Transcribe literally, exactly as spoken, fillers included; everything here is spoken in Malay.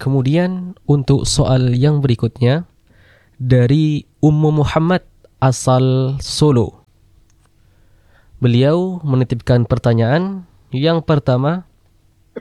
Kemudian untuk soal yang berikutnya dari Ummu Muhammad asal Solo. Beliau menitipkan pertanyaan yang pertama,